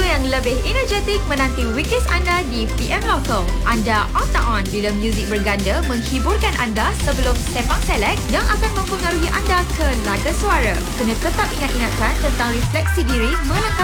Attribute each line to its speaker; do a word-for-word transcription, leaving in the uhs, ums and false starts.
Speaker 1: yang lebih energetik menanti weekdays anda di P M Local. Anda on tak on bila muzik berganda menghiburkan anda sebelum Sepang Select yang akan mempengaruhi anda ke laga suara. Kena tetap ingat-ingatkan tentang refleksi diri melengkapi